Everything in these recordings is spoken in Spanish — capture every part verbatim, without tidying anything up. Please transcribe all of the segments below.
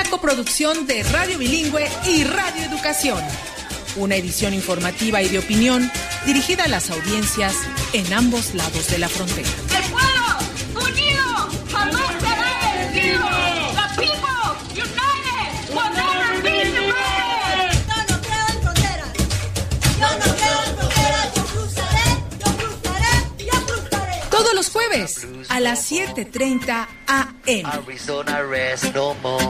coproducción de Radio Bilingüe y Radio Educación. Una edición informativa y de opinión dirigida a las audiencias en ambos lados de la frontera. ¡El pueblo unido jamás será vencido! ¡The people united will never be defeated! Yo no creo en fronteras. Yo no creo en fronteras. Yo cruzaré, yo cruzaré, yo cruzaré. Todos los jueves a las siete treinta a eme. Arizona rest no more.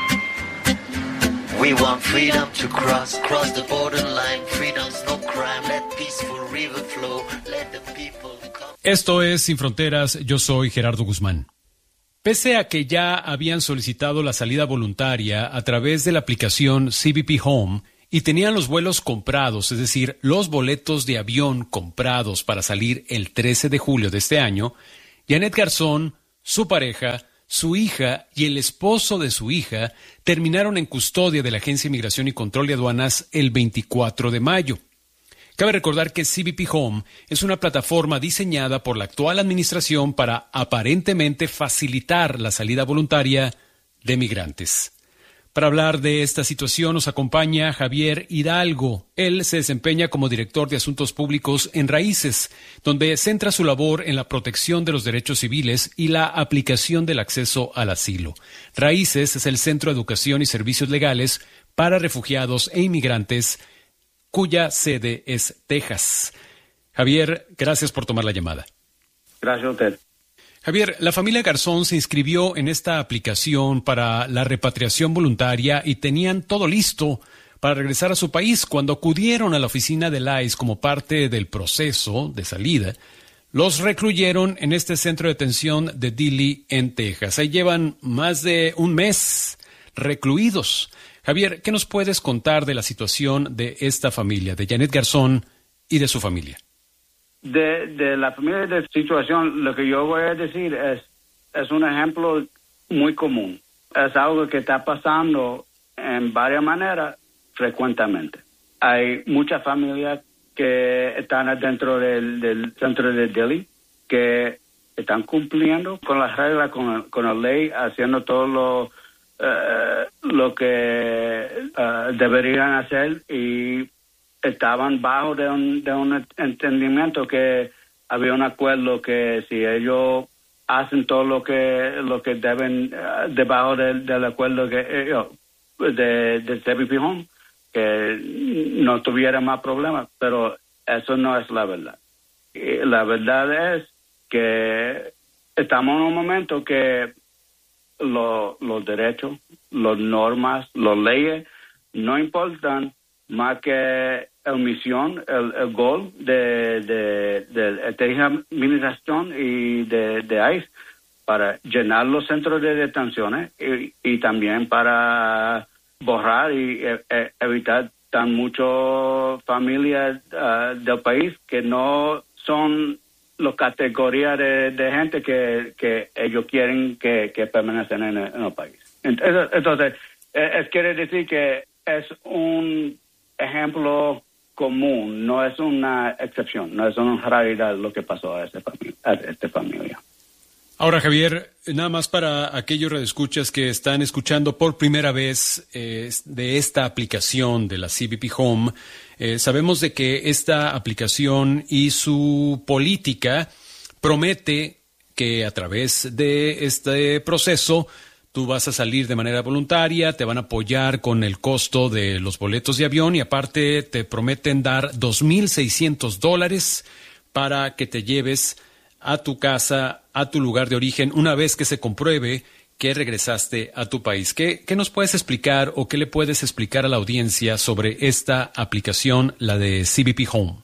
We want freedom to cross, cross the borderline. Freedom's no crime. Let peaceful river flow. Let the people come. Esto es Sin Fronteras. Yo soy Gerardo Guzmán. Pese a que ya habían solicitado la salida voluntaria a través de la aplicación C B P Home y tenían los vuelos comprados, es decir, los boletos de avión comprados para salir el trece de julio de este año, Janet Garzón, su pareja, su hija y el esposo de su hija terminaron en custodia de la Agencia de Migración y Control de Aduanas el veinticuatro de mayo. Cabe recordar que C B P Home es una plataforma diseñada por la actual administración para aparentemente facilitar la salida voluntaria de migrantes. Para hablar de esta situación nos acompaña Javier Hidalgo. Él se desempeña como director de Asuntos Públicos en Raíces, donde centra su labor en la protección de los derechos civiles y la aplicación del acceso al asilo. Raíces es el Centro de Educación y Servicios Legales para Refugiados e Inmigrantes, cuya sede es Texas. Javier, gracias por tomar la llamada. Gracias a usted. Javier, la familia Garzón se inscribió en esta aplicación para la repatriación voluntaria y tenían todo listo para regresar a su país. Cuando acudieron a la oficina del I C E como parte del proceso de salida, los recluyeron en este centro de detención de Dilley, en Texas. Ahí llevan más de un mes recluidos. Javier, ¿qué nos puedes contar de la situación de esta familia, de Janet Garzón y de su familia? De, de la familia de situación, lo que yo voy a decir es, es un ejemplo muy común. Es algo que está pasando en varias maneras frecuentemente. Hay muchas familias que están dentro del, del centro de Dilley, que están cumpliendo con las reglas, con, con la ley, haciendo todo lo, uh, lo que uh, deberían hacer, y estaban bajo de un, de un entendimiento que había un acuerdo que si ellos hacen todo lo que lo que deben uh, debajo del, del acuerdo que uh, de, de C B P Home, que no tuviera más problemas, pero eso no es la verdad. Y la verdad es que estamos en un momento que lo, los derechos, las normas, las leyes no importan más que la misión, el, el gol de, de, de esta administración y de, de I C E para llenar los centros de detenciones y, y también para borrar y e, e, evitar tan muchas familias uh, del país que no son las categorías de, de gente que, que ellos quieren que, que permanecen en el, en el país. Entonces, entonces es, quiere decir que es un ejemplo común, no es una excepción, no es una raridad lo que pasó a esta familia. A esta familia. Ahora, Javier, nada más para aquellos radioescuchas que están escuchando por primera vez eh, de esta aplicación de la C B P Home, eh, sabemos de que esta aplicación y su política promete que a través de este proceso tú vas a salir de manera voluntaria, te van a apoyar con el costo de los boletos de avión y aparte te prometen dar dos mil seiscientos dólares para que te lleves a tu casa, a tu lugar de origen, una vez que se compruebe que regresaste a tu país. ¿Qué, qué nos puedes explicar o qué le puedes explicar a la audiencia sobre esta aplicación, la de C B P Home?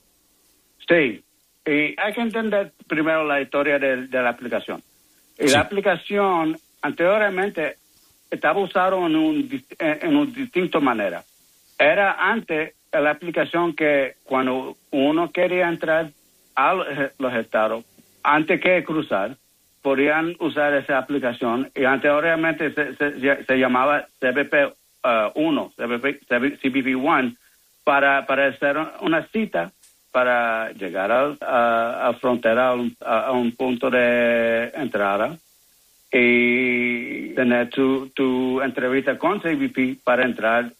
Sí, y hay que entender primero la historia de, de la aplicación. Y Sí. La aplicación anteriormente estaba usado en un en una distinta manera. Era antes la aplicación que cuando uno quería entrar a los estados, antes que cruzar, podían usar esa aplicación, y anteriormente se, se, se llamaba C B P uno, C B P, C B P uno, para, para hacer una cita para llegar a, a, a frontera, a un, a un punto de entrada. y tener tu, tu entrevista con C B P para entrar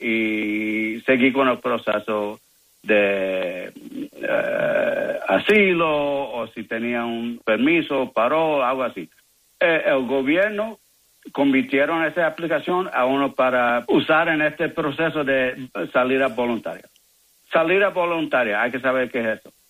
y seguir con el proceso de uh, asilo, o si tenía un permiso, paró, algo así. Eh, el gobierno convirtieron esa aplicación a uno para usar en este proceso de salida voluntaria. Salida voluntaria, hay que saber qué es eso.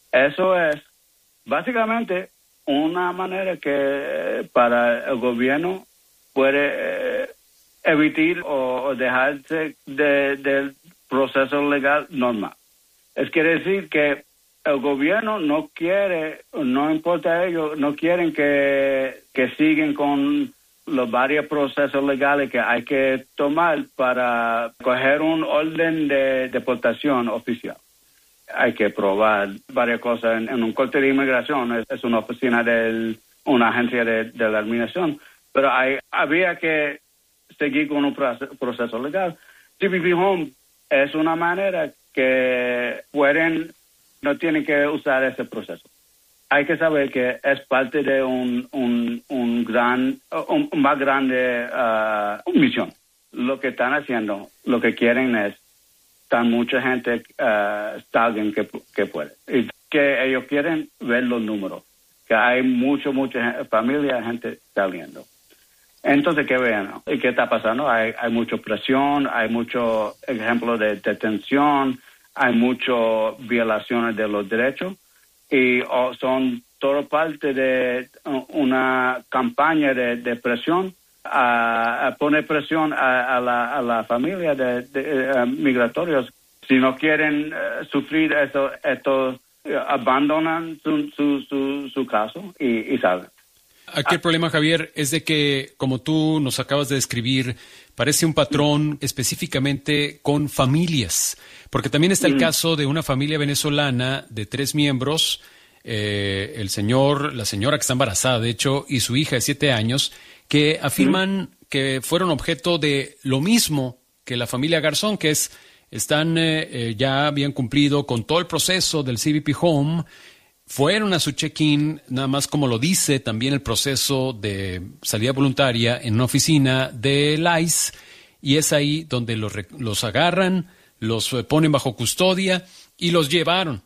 Eso es básicamente una manera que para el gobierno puede eh, evitar o, o dejarse de, del proceso legal normal. Es quiere decir que el gobierno no quiere, no importa a ellos, no quieren que, que sigan con los varios procesos legales que hay que tomar para coger un orden de deportación oficial. Hay que probar varias cosas en, en un corte de inmigración, es, es una oficina de una agencia de, de la administración, pero hay, había que seguir con un proceso, proceso legal. C B P Home es una manera que pueden, no tienen que usar ese proceso. Hay que saber que es parte de un, un, un gran, un, un más grande uh, misión. Lo que están haciendo, lo que quieren es tan mucha gente uh, salgan que, que puede. Y que ellos quieren ver los números, que hay mucho, mucha familia, gente saliendo. Entonces, ¿qué vean? ¿Y qué está pasando? Hay, hay mucha presión, hay muchos ejemplos de detención, hay muchas violaciones de los derechos, y oh, son todo parte de una campaña de, de presión, a, a poner presión a, a, la, a la familia de, de uh, migratorios. Si no quieren uh, sufrir esto, esto uh, abandonan su, su, su, su caso y, y salen. Aquí el problema, Javier, es de que, como tú nos acabas de describir, parece un patrón específicamente con familias, porque también está el mm. caso de una familia venezolana de tres miembros, eh, el señor, la señora que está embarazada, de hecho, y su hija de siete años, que afirman mm. que fueron objeto de lo mismo que la familia Garzón, que es, están eh, eh, ya habían cumplido con todo el proceso del C B P Home. Fueron a su check-in, nada más como lo dice también el proceso de salida voluntaria en una oficina del I C E, y es ahí donde los, los agarran, los ponen bajo custodia y los llevaron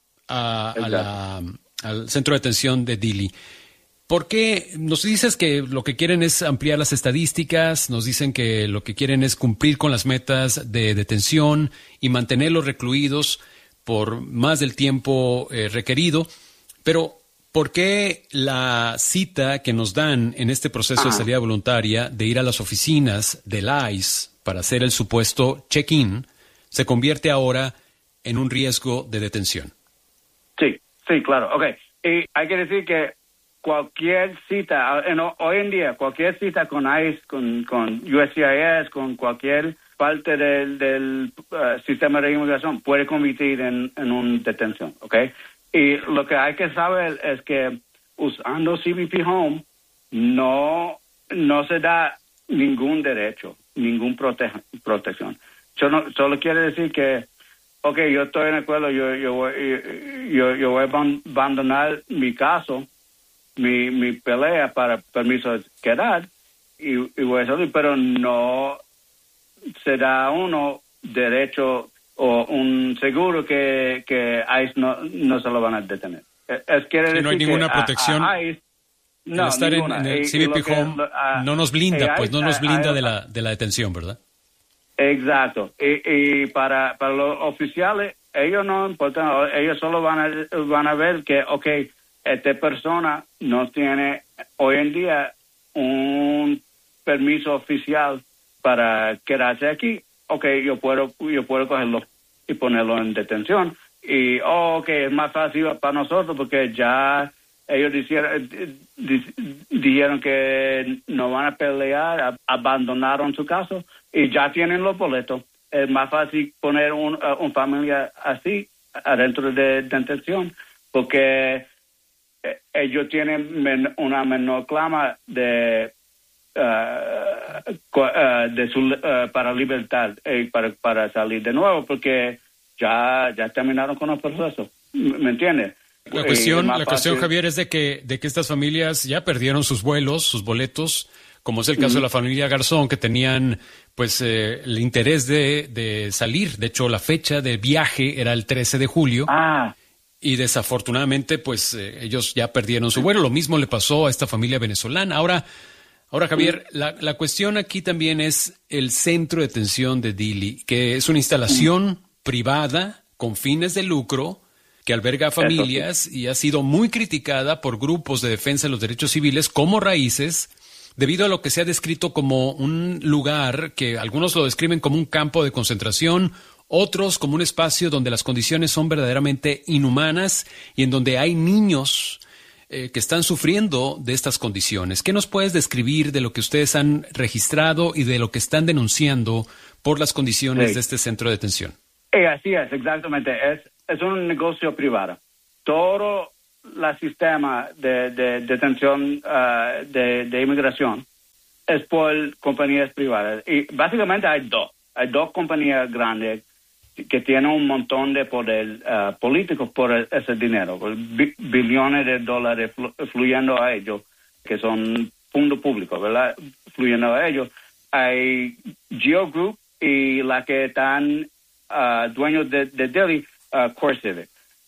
a, a la, al centro de detención de Dili. ¿Por qué? Nos dices que lo que quieren es ampliar las estadísticas, nos dicen que lo que quieren es cumplir con las metas de detención y mantenerlos recluidos por más del tiempo eh, requerido, pero ¿por qué la cita que nos dan en este proceso ah. de salida voluntaria de ir a las oficinas del I C E para hacer el supuesto check-in se convierte ahora en un riesgo de detención? Sí, sí, claro. Ok, y hay que decir que cualquier cita, en, hoy en día, cualquier cita con I C E, con, con U S C I S, con cualquier parte del, del uh, sistema de inmigración puede convertir en, en una detención, ¿ok? Y lo que hay que saber es que usando C B P Home no, no se da ningún derecho, ningún prote protección. Yo no, solo quiere decir que, ok, yo estoy en acuerdo, yo, yo, voy, yo, yo voy a abandonar mi caso, mi, mi pelea para permiso de quedar, y, y voy a salir, pero no se da uno derecho o un seguro que, que I C E no, no se lo van a detener. Es, quiere sí, decir no hay ninguna que protección. A, a I C E, no, el estar ninguna. en, en el y, C B P y Home que, a, no nos blinda, pues no nos blinda a, de la de la detención, ¿verdad? Exacto. Y, y para, para los oficiales, ellos no importan, ellos solo van a, van a ver que, ok, esta persona no tiene hoy en día un permiso oficial para quedarse aquí. Ok, yo puedo, yo puedo cogerlo y ponerlo en detención. Y, oh, ok, es más fácil para nosotros porque ya ellos dijeron, dijeron que no van a pelear, abandonaron su caso y ya tienen los boletos. Es más fácil poner un, uh, un familia así adentro de detención porque ellos tienen men una menor clama de Uh, uh, de su, uh, para libertad y para, para salir de nuevo porque ya ya terminaron con el proceso, ¿me entiendes? La cuestión, más la cuestión, fácil. Javier, es de que, de que estas familias ya perdieron sus vuelos, sus boletos, como es el caso de la familia Garzón, que tenían pues eh, el interés de, de salir. De hecho, la fecha de viaje era el trece de julio. Ah, Y desafortunadamente, pues eh, ellos ya perdieron su vuelo. Lo mismo le pasó a esta familia venezolana. Ahora, ahora Javier, la, la cuestión aquí también es el centro de detención de Dili, que es una instalación privada con fines de lucro que alberga a familias y ha sido muy criticada por grupos de defensa de los derechos civiles como Raíces, debido a lo que se ha descrito como un lugar que algunos lo describen como un campo de concentración, otros como un espacio donde las condiciones son verdaderamente inhumanas y en donde hay niños eh, que están sufriendo de estas condiciones. ¿Qué nos puedes describir de lo que ustedes han registrado y de lo que están denunciando por las condiciones Sí. de este centro de detención? Eh, así es, exactamente. Es, es un negocio privado. Todo el sistema de, de detención uh, de, de inmigración es por compañías privadas. Y básicamente hay dos. Hay dos compañías grandes que tienen un montón de poder uh, político por el, ese dinero, bi- billones de dólares flu- fluyendo a ellos, que son fondos públicos, ¿verdad? Fluyendo a ellos. Hay Geo Group y la que están uh, dueños de, de Dili, uh, Core Civic.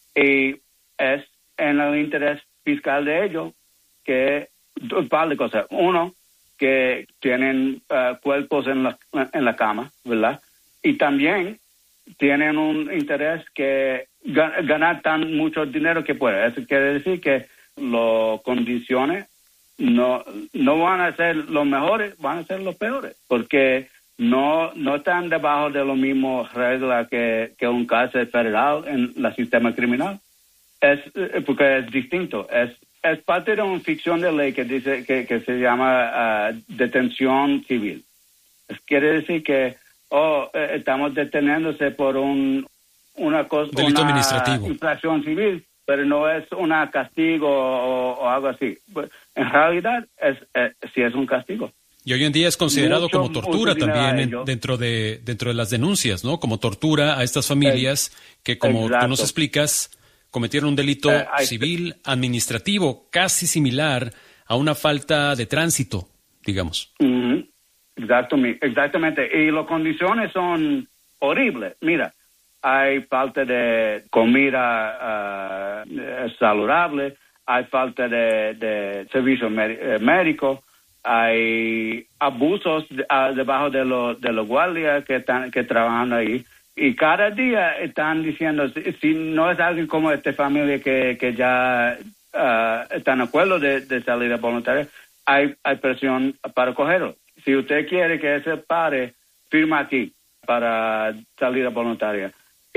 Y es en el interés fiscal de ellos que un par de cosas. Uno, que tienen uh, cuerpos en la, en la cama, ¿verdad? Y también tienen un interés que gan- ganar tan mucho dinero que puede. Eso quiere decir que las condiciones no, no van a ser los mejores, van a ser los peores, porque no, no están debajo de las mismas reglas que, que un cárcel federal en el sistema criminal. Es porque es distinto. Es, es parte de una ficción de ley que dice que, que se llama uh, detención civil. Es, quiere decir que oh, eh, estamos deteniéndose por un una cosa, Delito una administrativo. infracción civil, pero no es un castigo o, o algo así. En realidad, es, es sí es un castigo. Y hoy en día es considerado Mucho, como tortura mucho dinero también a en- ello. dentro de dentro de las denuncias, ¿no? Como tortura a estas familias que, como tú Exacto. nos explicas, cometieron un delito Eh, hay- civil administrativo casi similar a una falta de tránsito, digamos. Ujú. Exactamente, exactamente. Y las condiciones son horribles. Mira, hay falta de comida uh, saludable, hay falta de, de servicio médi- eh, médico, hay abusos de- uh, debajo de los de los guardias que están que trabajan ahí. Y cada día están diciendo, si, si no es alguien como esta familia que, que ya uh, están de acuerdo de, de salida voluntaria, hay, hay presión para cogerlo. Si usted quiere que se pare, firma aquí para salida voluntaria.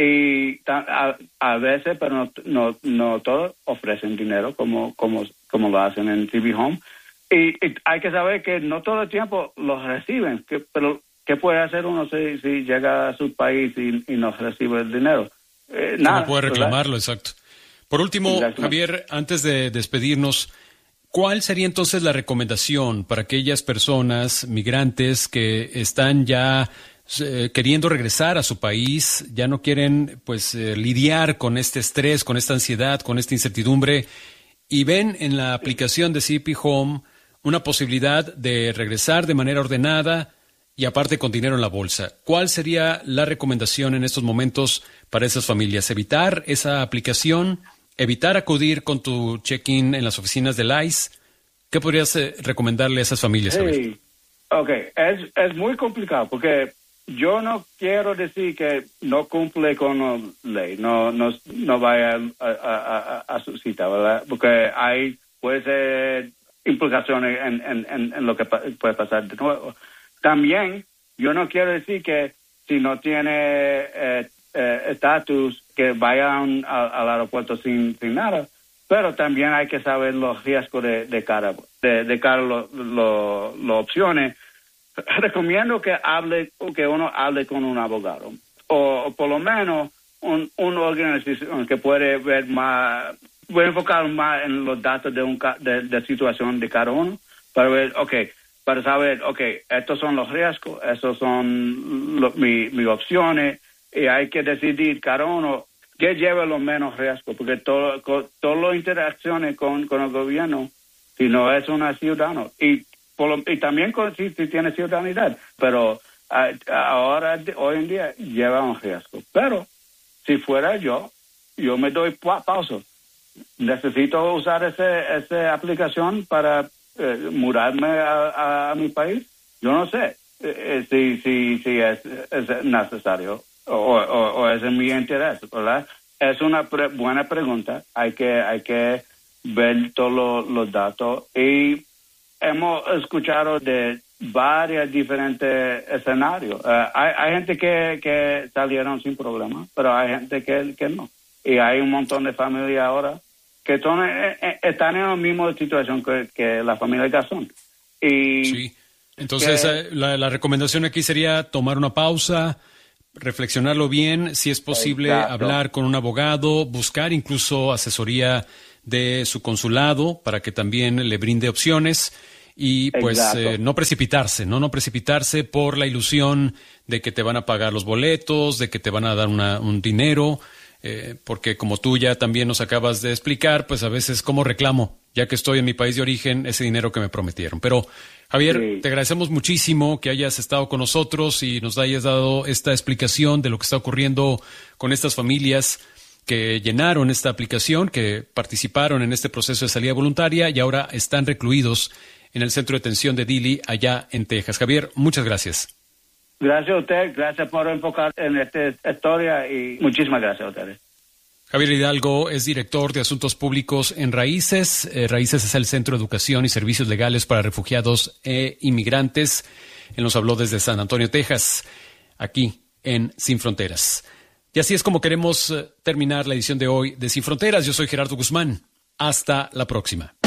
Y ta- a, a veces, pero no, no, no todos ofrecen dinero como, como, como lo hacen en C B Home. Y, y hay que saber que no todo el tiempo los reciben, que, pero ¿qué puede hacer uno si, si llega a su país y, y no recibe el dinero? Eh, nada, ¿Cómo puede ¿verdad? reclamarlo? Exacto. Por último, Exacto. Javier, antes de despedirnos, ¿cuál sería entonces la recomendación para aquellas personas migrantes que están ya eh, queriendo regresar a su país, ya no quieren pues eh, lidiar con este estrés, con esta ansiedad, con esta incertidumbre y ven en la aplicación de C B P Home una posibilidad de regresar de manera ordenada y aparte con dinero en la bolsa? ¿Cuál sería la recomendación en estos momentos para esas familias? ¿Evitar esa aplicación? ¿Evitar acudir con tu check-in en las oficinas del I C E? ¿Qué podrías eh, recomendarle a esas familias? Javier? Sí, ok, es, es muy complicado porque yo no quiero decir que no cumple con la ley, no, no, no vaya a, a, a, a su cita, ¿verdad? Porque hay, puede ser implicaciones en, en, en, en lo que pa- puede pasar de nuevo. También, yo no quiero decir que si no tiene estatus, eh, eh, que vayan a, al aeropuerto sin, sin nada. Pero también hay que saber los riesgos de, de cada de, de cada lo, lo, lo opciones. Recomiendo que hable que uno hable con un abogado o, o por lo menos un, una organización que puede ver más, puede enfocar más en los datos de un ca- de, de situación de cada uno para ver, okay, para saber, okay, estos son los riesgos, estos son lo, mi, mis opciones y hay que decidir cada uno que lleve lo menos riesgo, porque todo, todas las interacciones con, con el gobierno, si no es una ciudadano, y, por lo, y también con, si, si tiene ciudadanidad, pero a, ahora, hoy en día, lleva un riesgo. Pero si fuera yo, yo me doy pa pausa. Necesito usar ese, esa aplicación para eh, mudarme a, a, a mi país. Yo no sé eh, si, si, si es, es necesario o, o, o es en mi interés, ¿verdad? Es una pre buena pregunta. Hay que, hay que ver todos lo, los datos. Y hemos escuchado de varios diferentes escenarios. Uh, hay, hay gente que, que salieron sin problema, pero hay gente que, que no. Y hay un montón de familias ahora que son, eh, eh, están en la misma situación que, que la familia de Gasón. Y sí. Entonces, que, eh, la, la recomendación aquí sería tomar una pausa, reflexionarlo bien, si es posible exacto. hablar con un abogado, buscar incluso asesoría de su consulado para que también le brinde opciones. Y pues eh, no precipitarse, ¿no? No precipitarse por la ilusión de que te van a pagar los boletos, de que te van a dar una, un dinero, eh, porque como tú ya también nos acabas de explicar, pues a veces como reclamo, ya que estoy en mi país de origen, ese dinero que me prometieron. Pero Javier, sí. te agradecemos muchísimo que hayas estado con nosotros y nos hayas dado esta explicación de lo que está ocurriendo con estas familias que llenaron esta aplicación, que participaron en este proceso de salida voluntaria y ahora están recluidos en el centro de detención de Dilley, allá en Texas. Javier, muchas gracias. Gracias a usted, gracias por enfocar en esta historia y muchísimas gracias a ustedes. Javier Hidalgo es director de Asuntos Públicos en Raíces. Eh, Raíces es el Centro de Educación y Servicios Legales para Refugiados e Inmigrantes. Él nos habló desde San Antonio, Texas, aquí en Sin Fronteras. Y así es como queremos terminar la edición de hoy de Sin Fronteras. Yo soy Gerardo Guzmán. Hasta la próxima.